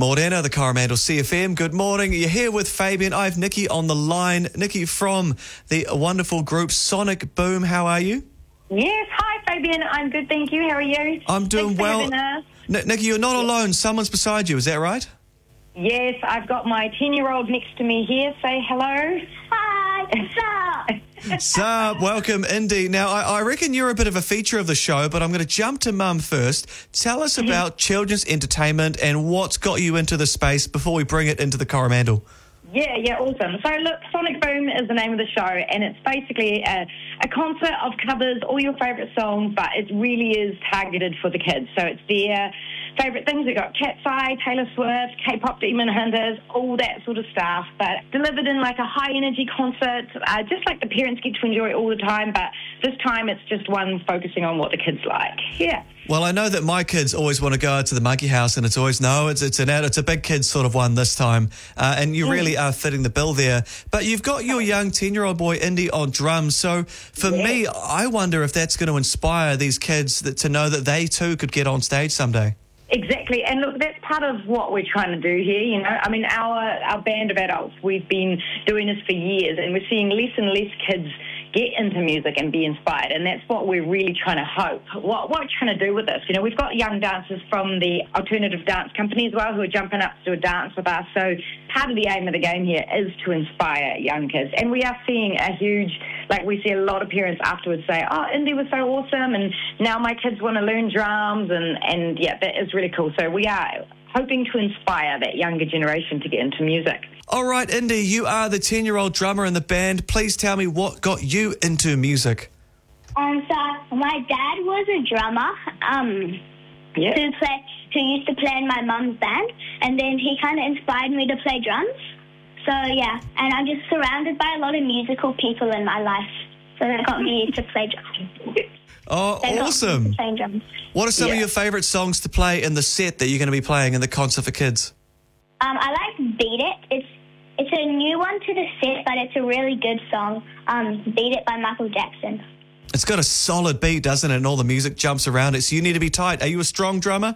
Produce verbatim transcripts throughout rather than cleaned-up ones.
Morena, the Coromandel C F M. Good morning. You're here with Fabian. I have Nikki on the line. Nikki from the wonderful group Sonic Boom. How are you? Yes. Hi, Fabian. I'm good, thank you. How are you? I'm doing Thanks for well. having us. N- Nikki, you're not alone. Someone's beside you. Is that right? Yes, I've got my ten-year-old next to me here. Say hello. Hi. What's up? Sup, welcome, Indy. Now, I, I reckon you're a bit of a feature of the show, but I'm going to jump to Mum first. Tell us about children's entertainment and what's got you into the space before we bring it into the Coromandel. Yeah, yeah, awesome. So, look, Sonic Boom is the name of the show, and it's basically a, a concert of covers, all your favourite songs, but it really is targeted for the kids. So it's their favourite things. We've got Cat's Eye, Taylor Swift, K-pop Demon Hunters, all that sort of stuff, but delivered in like a high-energy concert, uh, just like the parents get to enjoy all the time, but this time it's just one focusing on what the kids like. Yeah. Well, I know that my kids always want to go out to the Monkey House, and it's always, no, it's it's an it's a big kids sort of one this time, uh, and you really are fitting the bill there. But you've got your young ten-year-old boy, Indy, on drums, so for Yeah. me, I wonder if that's going to inspire these kids that, to know that they too could get on stage someday. Exactly, and look, that's part of what we're trying to do here, you know. I mean, our our band of adults, we've been doing this for years, and we're seeing less and less kids get into music and be inspired, and that's what we're really trying to hope. What, what we're trying to do with this, you know, we've got young dancers from the alternative dance company as well who are jumping up to do a dance with us, so part of the aim of the game here is to inspire young kids, and we are seeing a huge, like we see a lot of parents afterwards say, oh, Indy was so awesome, and now my kids want to learn drums, and, and yeah, that is really cool. So we are hoping to inspire that younger generation to get into music. All right, Indy, you are the ten-year-old drummer in the band. Please tell me what got you into music. Um, so my dad was a drummer, um, Yeah. who play, who used to play in my mum's band, and then he kind of inspired me to play drums. So yeah, and I'm just surrounded by a lot of musical people in my life, so that got me to play drums. Oh, They got me awesome. to play drums. What are some of Yeah. your favourite songs to play in the set that you're going to be playing in the concert for kids? Um, I like Beat It. It's it's a new one to the set, but it's a really good song. Um, Beat It by Michael Jackson. It's got a solid beat, doesn't it? And all the music jumps around it, so you need to be tight. Are you a strong drummer?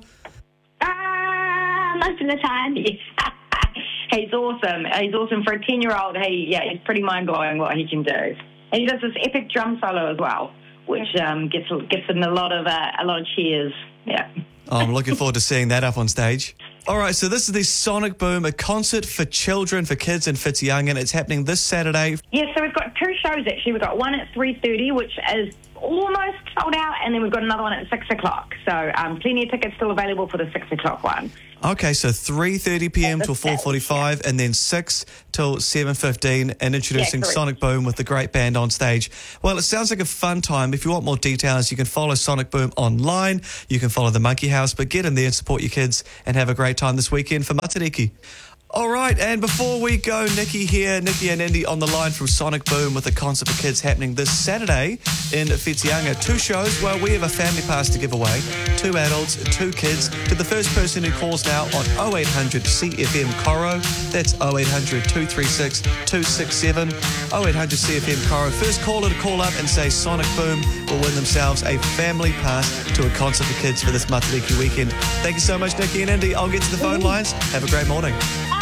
Ah, most of the time. He's awesome. He's awesome for a ten-year-old. He, yeah, it's pretty mind-blowing what he can do. And he does this epic drum solo as well, which um, gets gets him a lot of uh, a lot of cheers. Yeah. Oh, I'm looking forward to seeing that up on stage. All right, so this is the Sonic Boom, a concert for children, for kids and fits young, and it's happening this Saturday. Yeah, so we've got two shows actually. We've got one at three thirty, which is almost sold out, and then we've got another one at six o'clock. So um, plenty of tickets still available for the six o'clock one. Okay, so three thirty p.m. till four forty-five, and then six till seven fifteen, and introducing Yeah, correct. Sonic Boom with the great band on stage. Well, it sounds like a fun time. If you want more details, you can follow Sonic Boom online. You can follow the Monkey House, but get in there and support your kids and have a great time this weekend for Matariki. All right, and before we go, Nikki here, Nikki and Indy on the line from Sonic Boom with a concert for kids happening this Saturday in Whitianga. Two shows. Well, we have a family pass to give away. Two adults, two kids. To the first person who calls now on oh eight hundred C F M Coro. That's oh eight hundred two three six two six seven. oh eight hundred C F M Coro. First caller to call up and say Sonic Boom will win themselves a family pass to a concert for kids for this Matariki weekend. Thank you so much, Nikki and Indy. I'll get to the phone lines. Have a great morning.